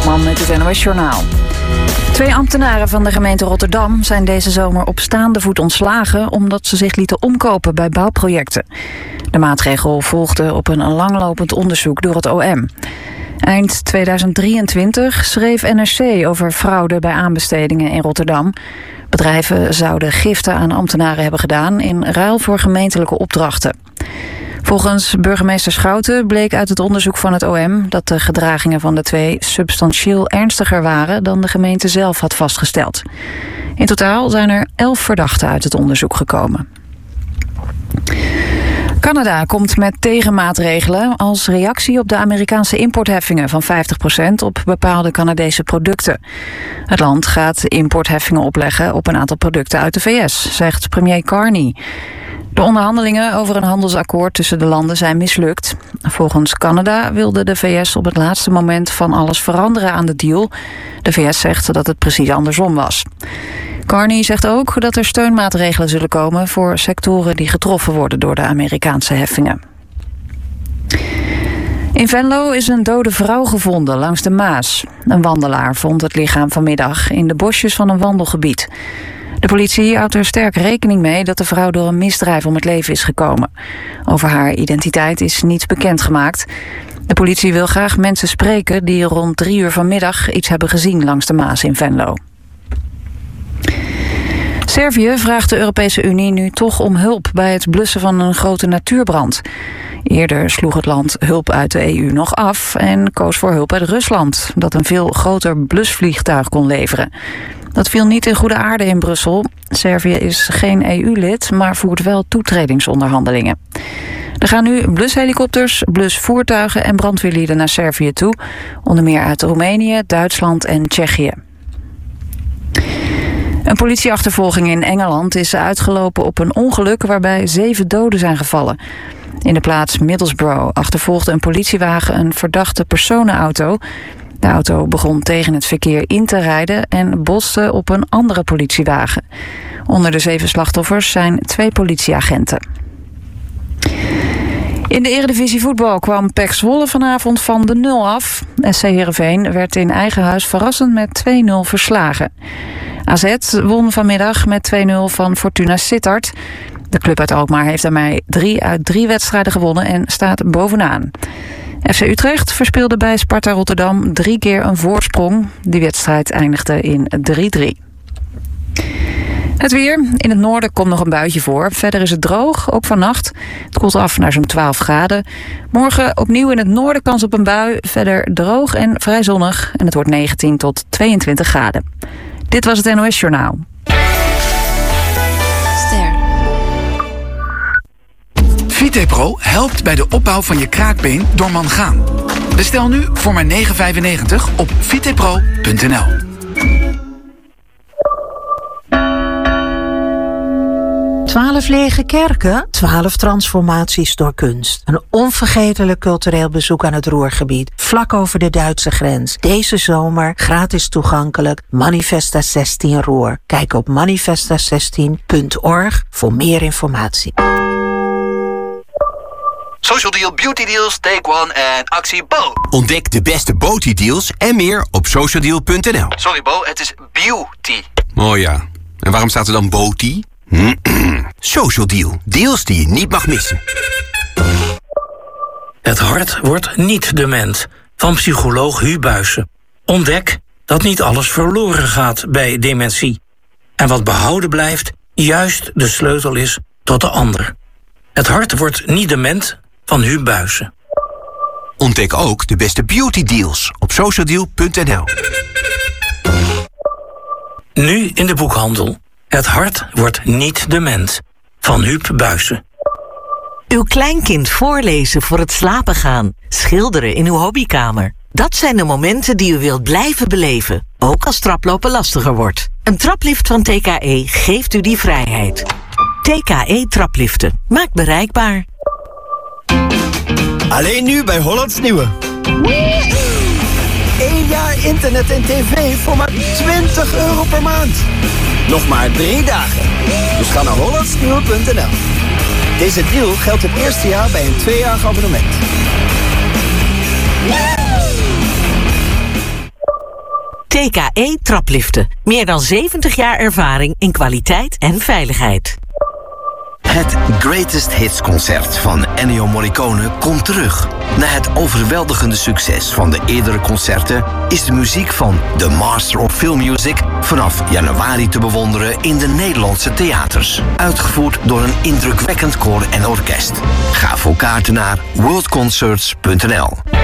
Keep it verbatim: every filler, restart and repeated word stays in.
Blokman met het N O S-journaal. Twee ambtenaren van de gemeente Rotterdam zijn deze zomer op staande voet ontslagen omdat ze zich lieten omkopen bij bouwprojecten. De maatregel volgde op een langlopend onderzoek door het O M. Eind tweeduizend drieëntwintig schreef N R C over fraude bij aanbestedingen in Rotterdam. Bedrijven zouden giften aan ambtenaren hebben gedaan in ruil voor gemeentelijke opdrachten. Volgens burgemeester Schouten bleek uit het onderzoek van het O M dat de gedragingen van de twee substantieel ernstiger waren dan de gemeente zelf had vastgesteld. In totaal zijn er elf verdachten uit het onderzoek gekomen. Canada komt met tegenmaatregelen als reactie op de Amerikaanse importheffingen van vijftig procent op bepaalde Canadese producten. Het land gaat importheffingen opleggen op een aantal producten uit de V S, zegt premier Carney. De onderhandelingen over een handelsakkoord tussen de landen zijn mislukt. Volgens Canada wilde de V S op het laatste moment van alles veranderen aan de deal. De V S zegt dat het precies andersom was. Carney zegt ook dat er steunmaatregelen zullen komen voor sectoren die getroffen worden door de Amerikaanse heffingen. In Venlo is een dode vrouw gevonden langs de Maas. Een wandelaar vond het lichaam vanmiddag in de bosjes van een wandelgebied. De politie houdt er sterk rekening mee dat de vrouw door een misdrijf om het leven is gekomen. Over haar identiteit is niets bekendgemaakt. De politie wil graag mensen spreken die rond drie uur vanmiddag iets hebben gezien langs de Maas in Venlo. Servië vraagt de Europese Unie nu toch om hulp bij het blussen van een grote natuurbrand. Eerder sloeg het land hulp uit de E U nog af en koos voor hulp uit Rusland, dat een veel groter blusvliegtuig kon leveren. Dat viel niet in goede aarde in Brussel. Servië is geen E U-lid, maar voert wel toetredingsonderhandelingen. Er gaan nu blushelikopters, blusvoertuigen en brandweerlieden naar Servië toe, onder meer uit Roemenië, Duitsland en Tsjechië. Een politieachtervolging in Engeland is uitgelopen op een ongeluk waarbij zeven doden zijn gevallen. In de plaats Middlesbrough achtervolgde een politiewagen een verdachte personenauto. De auto begon tegen het verkeer in te rijden en botste op een andere politiewagen. Onder de zeven slachtoffers zijn twee politieagenten. In de Eredivisie voetbal kwam P E C Zwolle vanavond van de nul af. S C Heerenveen werd in eigen huis verrassend met twee nul verslagen. A Z won vanmiddag met twee nul van Fortuna Sittard. De club uit Alkmaar heeft daarmee drie uit drie wedstrijden gewonnen en staat bovenaan. F C Utrecht verspeelde bij Sparta Rotterdam drie keer een voorsprong. Die wedstrijd eindigde in drie drie. Het weer. In het noorden komt nog een buitje voor. Verder is het droog, ook vannacht. Het koelt af naar zo'n twaalf graden. Morgen opnieuw in het noorden kans op een bui. Verder droog en vrij zonnig. En het wordt negentien tot tweeëntwintig graden. Dit was het N O S-journaal. Ster. Vitepro helpt bij de opbouw van je kraakbeen door mangaan. Bestel nu voor maar negen vijfennegentig op vitepro punt n l. Twaalf lege kerken, twaalf transformaties door kunst. Een onvergetelijk cultureel bezoek aan het Ruhrgebied, vlak over de Duitse grens. Deze zomer gratis toegankelijk, Manifesta zestien Ruhr. Kijk op manifesta zestien punt org voor meer informatie. Social Deal, Beauty Deals, Take One en actie Bo. Ontdek de beste Beauty Deals en meer op social deal punt n l. Sorry Bo, het is beauty. Oh ja, en waarom staat er dan Beauty? Social Deal. Deals die je niet mag missen. Het hart wordt niet dement. Van psycholoog Hu Buijsen. Ontdek dat niet alles verloren gaat bij dementie. En wat behouden blijft, juist de sleutel is tot de ander. Het hart wordt niet dement van Hu Buijsen. Ontdek ook de beste beauty deals op social deal punt n l. Nu in de boekhandel. Het hart wordt niet dement. Van Huub Buijsen. Uw kleinkind voorlezen voor het slapen gaan. Schilderen in uw hobbykamer. Dat zijn de momenten die u wilt blijven beleven. Ook als traplopen lastiger wordt. Een traplift van T K E geeft u die vrijheid. T K E trapliften. Maakt bereikbaar. Alleen nu bij Hollands Nieuwe. Eén jaar internet en tv voor maar twintig euro per maand. Nog maar drie dagen. Dus ga naar hollands nieuwe punt n l. Deze deal geldt het eerste jaar bij een tweejarig abonnement. T K E Trapliften. Meer dan zeventig jaar ervaring in kwaliteit en veiligheid. Het Greatest Hits concert van Ennio Morricone komt terug. Na het overweldigende succes van de eerdere concerten is de muziek van The Master of Film Music vanaf januari te bewonderen in de Nederlandse theaters. Uitgevoerd door een indrukwekkend koor en orkest. Ga voor kaarten naar world concerts punt n l.